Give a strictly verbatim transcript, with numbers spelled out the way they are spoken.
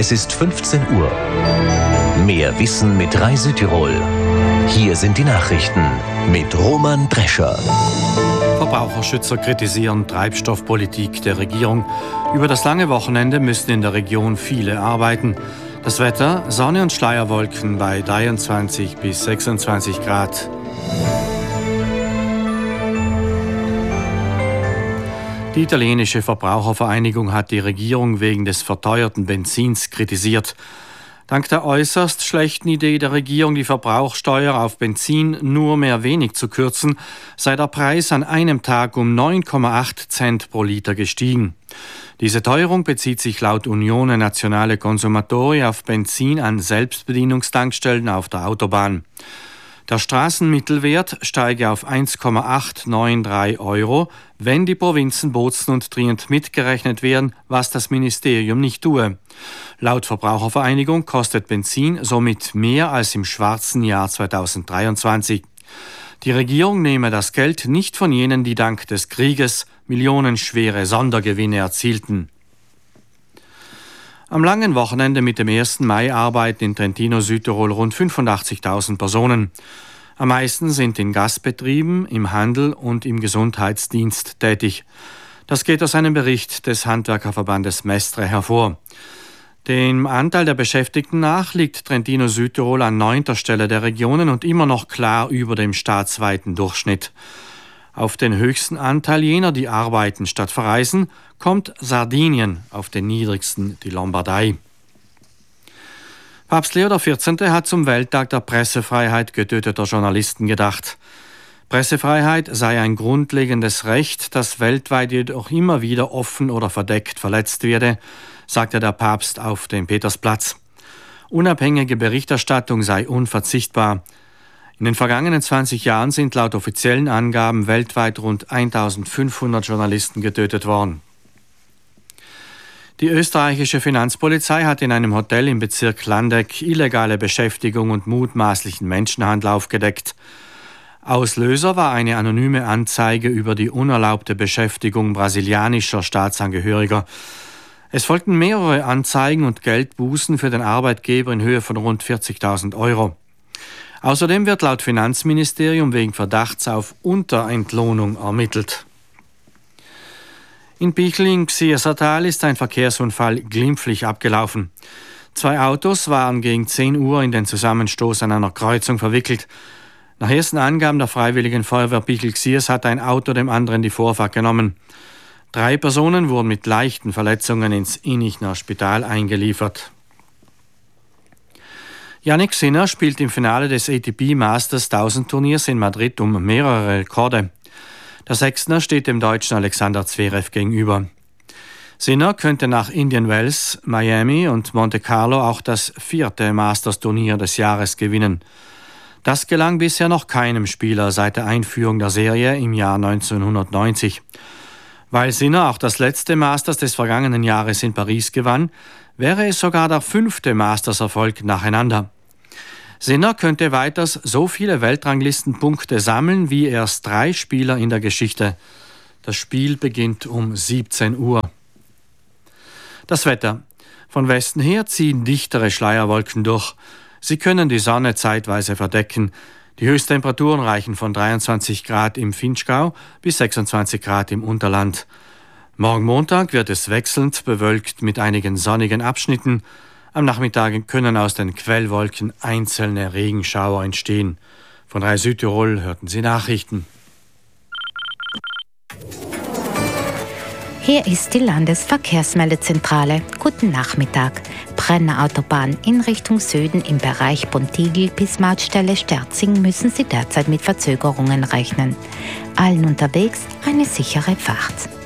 Es ist fünfzehn Uhr. Mehr Wissen mit Rai Südtirol. Hier sind die Nachrichten mit Roman Drescher. Verbraucherschützer kritisieren Treibstoffpolitik der Regierung. Über das lange Wochenende müssen in der Region viele arbeiten. Das Wetter: Sonne und Schleierwolken bei dreiundzwanzig bis sechsundzwanzig Grad. Die italienische Verbrauchervereinigung hat die Regierung wegen des verteuerten Benzins kritisiert. Dank der äußerst schlechten Idee der Regierung, die Verbrauchsteuer auf Benzin nur mehr wenig zu kürzen, sei der Preis an einem Tag um neun Komma acht Cent pro Liter gestiegen. Diese Teuerung bezieht sich laut Unione Nazionale Consumatori auf Benzin an Selbstbedienungstankstellen auf der Autobahn. Der Straßenmittelwert steige auf eins Komma acht neun drei Euro, wenn die Provinzen Bozen und Trient mitgerechnet werden, was das Ministerium nicht tue. Laut Verbrauchervereinigung kostet Benzin somit mehr als im schwarzen Jahr zweitausenddreiundzwanzig. Die Regierung nehme das Geld nicht von jenen, die dank des Krieges millionenschwere Sondergewinne erzielten. Am langen Wochenende mit dem ersten Mai arbeiten in Trentino Südtirol rund fünfundachtzigtausend Personen. Am meisten sind in Gastbetrieben, im Handel und im Gesundheitsdienst tätig. Das geht aus einem Bericht des Handwerkerverbandes Mestre hervor. Dem Anteil der Beschäftigten nach liegt Trentino Südtirol an neunter Stelle der Regionen und immer noch klar über dem staatsweiten Durchschnitt. Auf den höchsten Anteil jener, die arbeiten statt verreisen, kommt Sardinien, auf den niedrigsten die Lombardei. Papst Leo der vierzehnte hat zum Welttag der Pressefreiheit getöteter Journalisten gedacht. Pressefreiheit sei ein grundlegendes Recht, das weltweit jedoch immer wieder offen oder verdeckt verletzt werde, sagte der Papst auf dem Petersplatz. Unabhängige Berichterstattung sei unverzichtbar. In den vergangenen zwanzig Jahren sind laut offiziellen Angaben weltweit rund eintausendfünfhundert Journalisten getötet worden. Die österreichische Finanzpolizei hat in einem Hotel im Bezirk Landeck illegale Beschäftigung und mutmaßlichen Menschenhandel aufgedeckt. Auslöser war eine anonyme Anzeige über die unerlaubte Beschäftigung brasilianischer Staatsangehöriger. Es folgten mehrere Anzeigen und Geldbußen für den Arbeitgeber in Höhe von rund vierzigtausend Euro. Außerdem wird laut Finanzministerium wegen Verdachts auf Unterentlohnung ermittelt. In Pichel im Xiesertal ist ein Verkehrsunfall glimpflich abgelaufen. Zwei Autos waren gegen zehn Uhr in den Zusammenstoß an einer Kreuzung verwickelt. Nach ersten Angaben der Freiwilligen Feuerwehr Pichel-Xiers hat ein Auto dem anderen die Vorfahrt genommen. Drei Personen wurden mit leichten Verletzungen ins Innichner Spital eingeliefert. Jannik Sinner spielt im Finale des A T P Masters tausend Turniers in Madrid um mehrere Rekorde. Der Sechstner steht dem Deutschen Alexander Zverev gegenüber. Sinner könnte nach Indian Wells, Miami und Monte Carlo auch das vierte Masters-Turnier des Jahres gewinnen. Das gelang bisher noch keinem Spieler seit der Einführung der Serie im Jahr neunzehnhundertneunzig. Weil Sinner auch das letzte Masters des vergangenen Jahres in Paris gewann, wäre es sogar der fünfte Masters-Erfolg nacheinander. Sinner könnte weiters so viele Weltranglistenpunkte sammeln wie erst drei Spieler in der Geschichte. Das Spiel beginnt um siebzehn Uhr. Das Wetter. Von Westen her ziehen dichtere Schleierwolken durch. Sie können die Sonne zeitweise verdecken. Die Höchsttemperaturen reichen von dreiundzwanzig Grad im Vinschgau bis sechsundzwanzig Grad im Unterland. Morgen Montag wird es wechselnd bewölkt mit einigen sonnigen Abschnitten. Am Nachmittag können aus den Quellwolken einzelne Regenschauer entstehen. Von Rai Südtirol hörten Sie Nachrichten. Hier ist die Landesverkehrsmeldezentrale. Guten Nachmittag. Brenner-Autobahn in Richtung Süden im Bereich Pontigl bis Mautstelle Sterzing müssen Sie derzeit mit Verzögerungen rechnen. Allen unterwegs eine sichere Fahrt.